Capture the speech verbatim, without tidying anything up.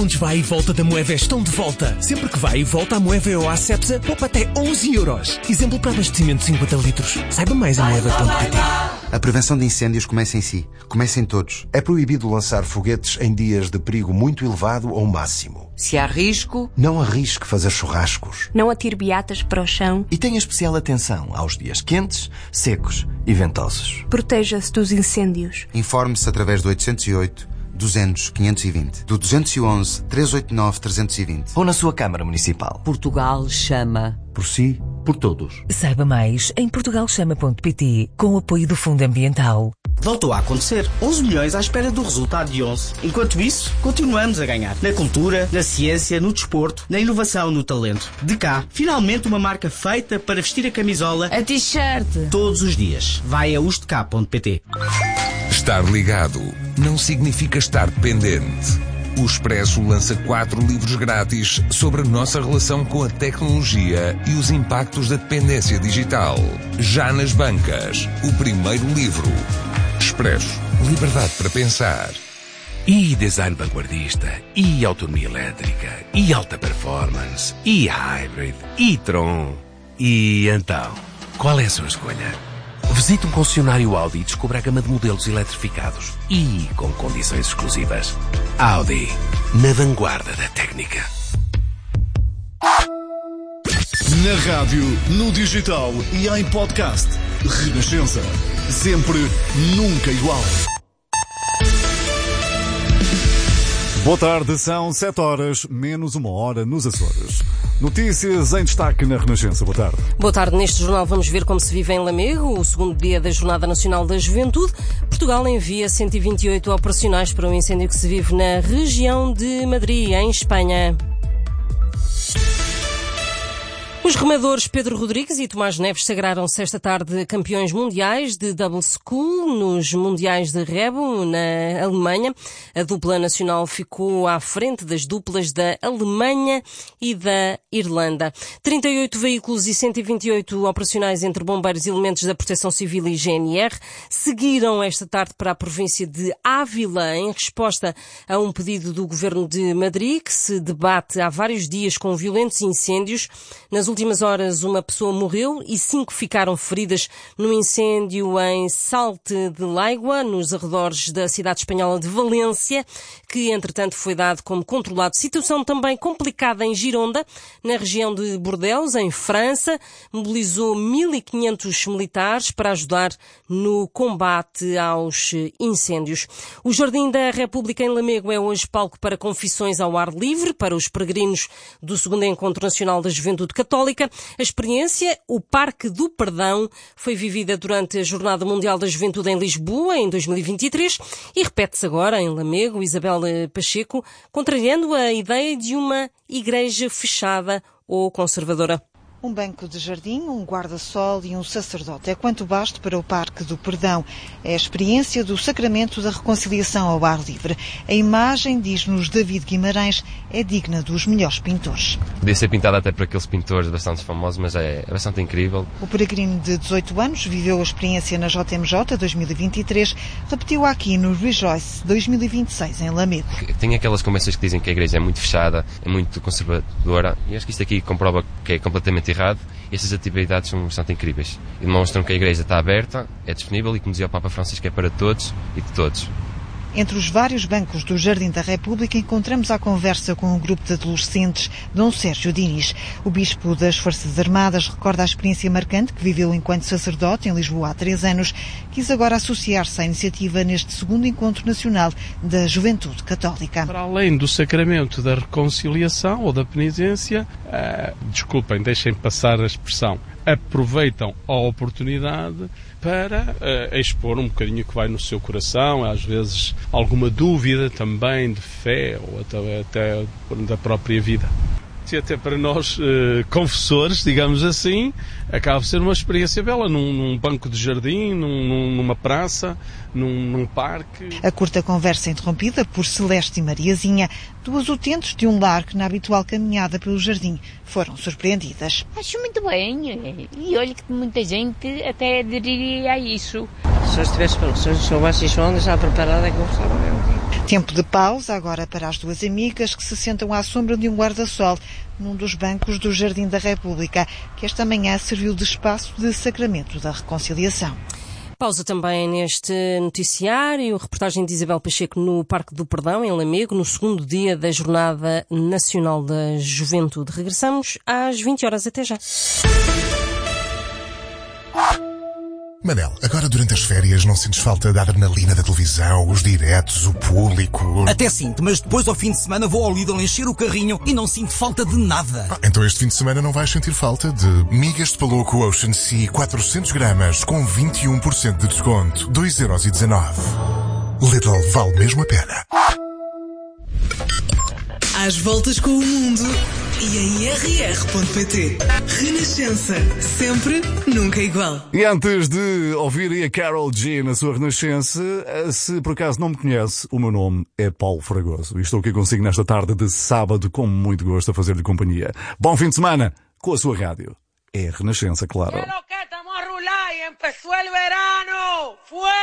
segundos vai e volta da Moeva estão de volta. Sempre que vai e volta, a Moeva ou a Cepsa poupa até onze euros. Exemplo para abastecimento de cinquenta litros. Saiba mais em moeva ponto pt. A prevenção de incêndios começa em si. Começa em todos. É proibido lançar foguetes em dias de perigo muito elevado ou máximo. Se há risco... Não arrisque fazer churrascos. Não atire beatas para o chão. E tenha especial atenção aos dias quentes, secos e ventosos. Proteja-se dos incêndios. Informe-se através do oitocentos e oito, duzentos, quinhentos e vinte, do duzentos e onze, trezentos e oitenta e nove, trezentos e vinte. Ou na sua Câmara Municipal. Portugal chama... Por si, por todos. Saiba mais em portugal chama ponto pt, com o apoio do Fundo Ambiental. Voltou a acontecer. onze milhões à espera do resultado de onze. Enquanto isso, continuamos a ganhar. Na cultura, na ciência, no desporto, na inovação, no talento. De cá, finalmente uma marca feita para vestir a camisola... A t-shirt. ...todos os dias. Vai a ustk ponto pt. Estar ligado não significa estar dependente. O Expresso lança quatro livros grátis sobre a nossa relação com a tecnologia e os impactos da dependência digital. Já nas bancas, o primeiro livro. Expresso. Liberdade para pensar. E design vanguardista, e autonomia elétrica, e alta performance, e hybrid, e Tron. E então, qual é a sua escolha? Visite um concessionário Audi e descubra a gama de modelos eletrificados e com condições exclusivas. Audi, na vanguarda da técnica. Na rádio, no digital e em podcast. Renascença. Sempre, nunca igual. Boa tarde, são sete horas, menos uma hora nos Açores. Notícias em destaque na Renascença. Boa tarde. Boa tarde. Neste jornal vamos ver como se vive em Lamego, o segundo dia da Jornada Nacional da Juventude. Portugal envia cento e vinte e oito operacionais para o incêndio que se vive na região de Madrid, em Espanha. Os remadores Pedro Rodrigues e Tomás Neves sagraram-se esta tarde campeões mundiais de double scull nos mundiais de remo na Alemanha. A dupla nacional ficou à frente das duplas da Alemanha e da Irlanda. trinta e oito veículos e cento e vinte e oito operacionais entre bombeiros e elementos da Proteção Civil e G N R seguiram esta tarde para a província de Ávila em resposta a um pedido do Governo de Madrid que se debate há vários dias com violentos incêndios. Nas últimas horas, uma pessoa morreu e cinco ficaram feridas no incêndio em Salte de Laigua, nos arredores da cidade espanhola de Valência, que, entretanto, foi dado como controlado. Situação também complicada em Gironda, na região de Bordeaux, em França. Mobilizou mil e quinhentos militares para ajudar no combate aos incêndios. O Jardim da República em Lamego é hoje palco para confissões ao ar livre para os peregrinos do segundo Encontro Nacional da Juventude Católica. A experiência, o Parque do Perdão, foi vivida durante a Jornada Mundial da Juventude em Lisboa, em dois mil e vinte e três, e repete-se agora em Lamego. Isabel Pacheco, contrariando a ideia de uma igreja fechada ou conservadora. Um banco de jardim, um guarda-sol e um sacerdote é quanto basta para o Parque do Perdão. É a experiência do Sacramento da Reconciliação ao ar livre. A imagem, diz-nos David Guimarães, é digna dos melhores pintores. Podia ser pintada até por aqueles pintores bastante famosos, mas é bastante incrível. O peregrino de dezoito anos viveu a experiência na J M J dois mil e vinte e três, repetiu aqui no Rejoice dois mil e vinte e seis em Lamego. Tem aquelas convenções que dizem que a igreja é muito fechada, é muito conservadora, e acho que isto aqui comprova que é completamente errado. E estas atividades são bastante incríveis e demonstram que a igreja está aberta, é disponível e, como dizia o Papa Francisco, é para todos e de todos. Entre os vários bancos do Jardim da República encontramos à conversa com um grupo de adolescentes, Dom Sérgio Diniz. O bispo das Forças Armadas recorda a experiência marcante que viveu enquanto sacerdote em Lisboa há três anos. Quis agora associar-se à iniciativa neste segundo Encontro Nacional da Juventude Católica. Para além do sacramento da reconciliação ou da penitência, uh, desculpem, deixem passar a expressão, aproveitam a oportunidade para uh, expor um bocadinho que vai no seu coração, às vezes alguma dúvida também de fé ou até, até da própria vida. E até para nós, uh, confessores, digamos assim, acaba de ser uma experiência bela, num, num banco de jardim, num, numa praça, num, num parque. A curta conversa interrompida por Celeste e Mariazinha, duas utentes de um lar que na habitual caminhada pelo jardim foram surpreendidas. Acho muito bem, e olha que muita gente até aderiria a isso. Se eu estivesse, se eu soubesse isso onde, já preparada, é que eu gostava mesmo. Tempo de pausa agora para as duas amigas que se sentam à sombra de um guarda-sol num dos bancos do Jardim da República, que esta manhã serviu de espaço de sacramento da reconciliação. Pausa também neste noticiário, reportagem de Isabel Pacheco no Parque do Perdão, em Lamego, no segundo dia da Jornada Nacional da Juventude. Regressamos às vinte horas. Até já. Manel, agora durante as férias não sentes falta da adrenalina da televisão, os diretos, o público? Até sinto, mas depois ao fim de semana vou ao Lidl encher o carrinho e não sinto falta de nada. Ah, então este fim de semana não vais sentir falta de migas de Paloco Ocean Sea quatrocentos gramas com vinte e um por cento de desconto, dois euros e dezanove. Lidl vale mesmo a pena. Às voltas com o mundo e em r r ponto p t. Renascença, sempre, nunca igual. E antes de ouvirem a Carol G na sua Renascença, se por acaso não me conhece, o meu nome é Paulo Fragoso e estou aqui consigo nesta tarde de sábado com muito gosto a fazer-lhe companhia. Bom fim de semana com a sua rádio. É Renascença, claro. Empezó el verano. ¡Fue!